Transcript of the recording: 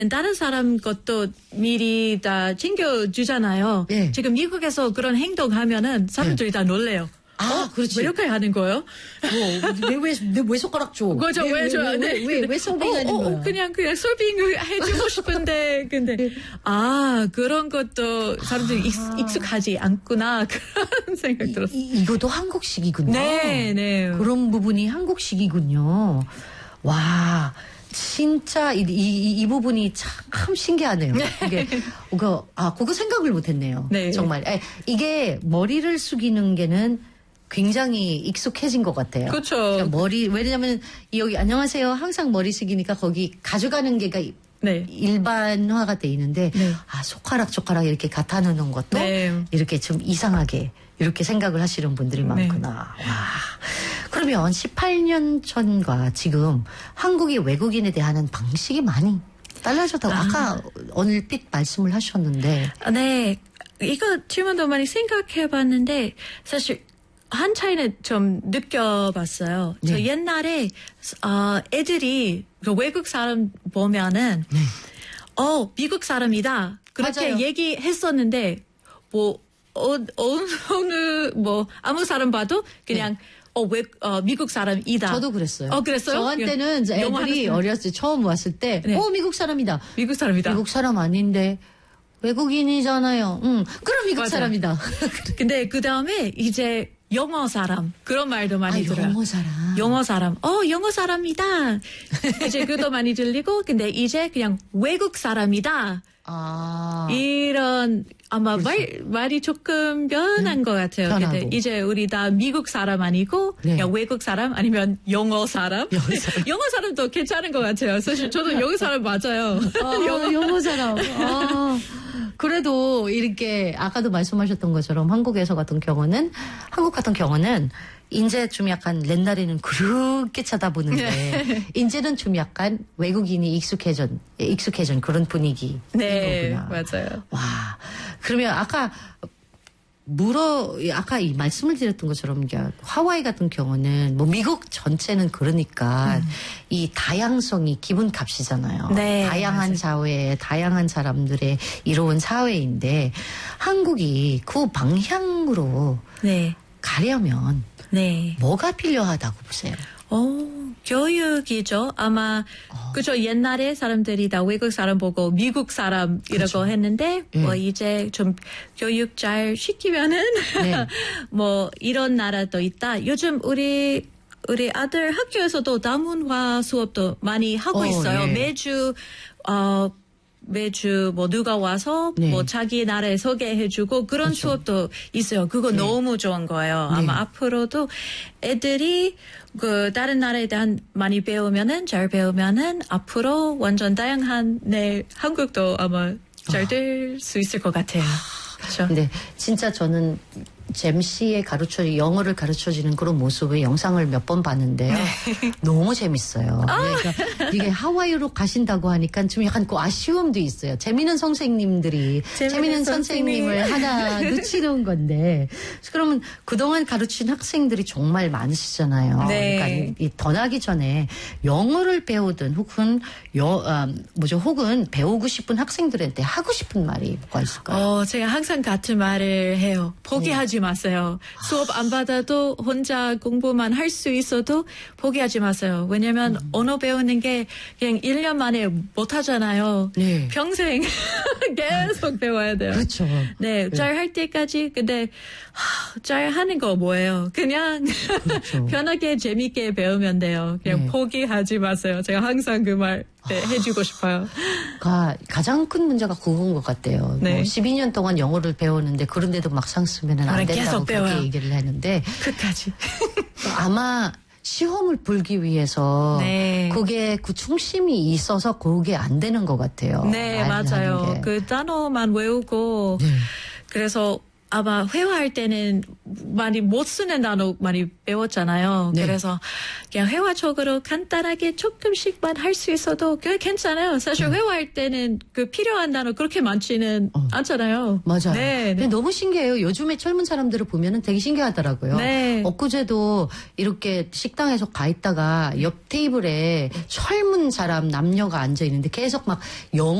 다른 사람 것도 미리 다 챙겨주잖아요. 네. 지금 미국에서 그런 행동하면은 사람들이 다 놀래요. 그렇지. 왜 이렇게 하는 거예요? 왜 손가락 줘? 그죠, 왜 줘야 돼? 왜 서빙하는 거야? 그냥 서빙을 해주고 싶은데, 근데, 그런 것도 사람들이 익숙하지 않구나. 그런 생각 들었어요. 이것도 한국식이군요. 네. 그런 부분이 한국식이군요. 와. 진짜 이 부분이 참 신기하네요. 이게 그거 생각을 못했네요. 네. 정말 이게 머리를 숙이는 게는 굉장히 익숙해진 것 같아요. 그렇죠. 그러니까 왜냐하면 여기 안녕하세요 항상 머리 숙이니까 거기 가져가는 게가 네. 일반화가 돼 있는데 네. 손가락 이렇게 갖다 놓는 것도 네. 이렇게 좀 이상하게 이렇게 생각을 하시는 분들이 많구나. 와. 그러면 18년 전과 지금 한국이 외국인에 대한 방식이 많이 달라졌다고 아까 얼핏 말씀을 하셨는데. 네. 이거 질문도 많이 생각해봤는데 사실 한 차이는 좀 느껴봤어요. 네. 저 옛날에 애들이 외국 사람 보면은 미국 사람이다 그렇게 맞아요. 얘기했었는데 아무 사람 봐도 그냥 미국 사람이다. 저도 그랬어요. 그랬어요? 저한테는 애들이 어렸을 때 처음 왔을 때 네. 미국 사람이다. 미국 사람이다. 미국 사람 아닌데 외국인이잖아요. 그럼 미국 맞아요. 사람이다. 근데 그 다음에 이제 영어 사람 그런 말도 많이 들어요. 영어 사람. 영어 사람이다. 이제 그것도 많이 들리고 근데 이제 그냥 외국 사람이다. 이런 아마 그렇죠. 말이 조금 변한 것 같아요. 근데 이제 우리 다 미국 사람 아니고 그냥 외국 사람 아니면 영어 사람. 영어 사람도 괜찮은 것 같아요. 사실 저도 영어 사람 맞아요. 영어 사람. 그래도 이렇게 아까도 말씀하셨던 것처럼 한국 같은 경우는 이제 좀 약간 옛날에는 그렇게 쳐다보는데 이제는 좀 약간 외국인이 익숙해진 그런 분위기인 거구나. 맞아요. 와, 그러면 아까 이 말씀을 드렸던 것처럼 하와이 같은 경우는 미국 전체는 그러니까 이 다양성이 기본값이잖아요. 네, 다양한 맞아요. 사회에 다양한 사람들의 이로운 사회인데 한국이 그 방향으로 가려면 뭐가 필요하다고 보세요? 교육이죠. 아마 그죠. 옛날에 사람들이 다 외국 사람 보고 미국 사람이라고 그렇죠. 했는데 이제 좀 교육 잘 시키면은 이런 나라도 있다. 요즘 우리 아들 학교에서도 다문화 수업도 많이 하고 있어요. 매주 누가 와서 자기 나라에 소개해주고 그런 수업도 있어요. 그거 너무 좋은 거예요. 아마 앞으로도 애들이 다른 나라에 대한 많이 잘 배우면은 앞으로 완전 다양한 한국도 아마 잘 될 수 있을 것 같아요. 그렇죠. 근데 진짜 저는 잼 씨의 영어를 가르쳐주는 그런 모습의 영상을 몇 번 봤는데요. 너무 재밌어요. 그러니까 이게 하와이로 가신다고 하니까 좀 약간 아쉬움도 있어요. 재밌는 선생님을 하나 놓치는 건데. 그러면 그동안 가르친 학생들이 정말 많으시잖아요. 그러니까 더 나기 전에 영어를 배우든 혹은 배우고 싶은 학생들한테 하고 싶은 말이 뭐가 있을까요? 제가 항상 같은 말을 해요. 포기하지 마세요. 수업 안 받아도 혼자 공부만 할 수 있어도 포기하지 마세요. 왜냐면 언어 배우는 게 그냥 1년 만에 못 하잖아요. 평생 계속 배워야 돼요. 그렇죠. 잘 할 때까지. 근데 잘 하는 거 뭐예요? 그냥 편하게 재밌게 배우면 돼요. 그냥 포기하지 마세요. 제가 항상 그 말 해주고 싶어요. 가장 큰 문제가 그건 것 같아요. 12년 동안 영어를 배우는데 그런데도 막상 쓰면 안 된다고 그렇게 얘기를 했는데 끝까지. 아마 시험을 볼기 위해서 그게 그 중심이 있어서 그게 안 되는 것 같아요. 맞아요. 그 단어만 외우고 그래서 아마 회화할 때는 많이 못 쓰는 단어 많이 배웠잖아요. 네. 그래서 그냥 회화적으로 간단하게 조금씩만 할 수 있어도 꽤 괜찮아요. 사실 회화할 때는 그 필요한 단어 그렇게 많지는 않잖아요. 맞아요. 네, 근데 너무 신기해요. 요즘에 젊은 사람들을 보면은 되게 신기하더라고요. 네. 엊그제도 이렇게 식당에서 가 있다가 옆 테이블에 젊은 사람 남녀가 앉아 있는데 계속 막 영어